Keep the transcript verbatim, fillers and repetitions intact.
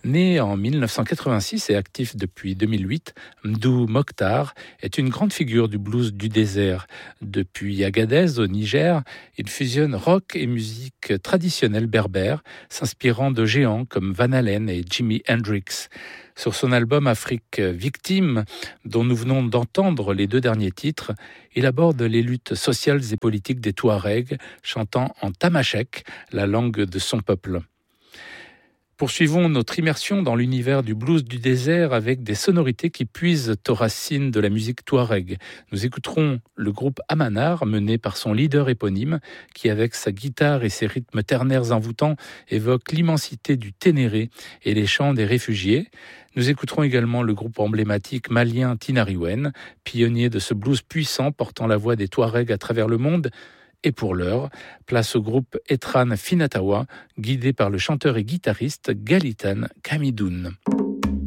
Né en dix-neuf cent quatre-vingt-six et actif depuis deux mille huit, Mdou Mokhtar est une grande figure du blues du désert. Depuis Agadez au Niger, il fusionne rock et musique traditionnelle berbère, s'inspirant de géants comme Van Halen et Jimi Hendrix. Sur son album Afrique Victime, dont nous venons d'entendre les deux derniers titres, il aborde les luttes sociales et politiques des Touaregs, chantant en tamashek, la langue de son peuple. Poursuivons notre immersion dans l'univers du blues du désert avec des sonorités qui puisent aux racines de la musique touareg. Nous écouterons le groupe Amanar, mené par son leader éponyme, qui avec sa guitare et ses rythmes ternaires envoûtants évoque l'immensité du Ténéré et les chants des réfugiés. Nous écouterons également le groupe emblématique malien Tinariwen, pionnier de ce blues puissant portant la voix des Touaregs à travers le monde. Et pour l'heure, place au groupe Etran Finatawa, guidé par le chanteur et guitariste Galitan Kamidoun.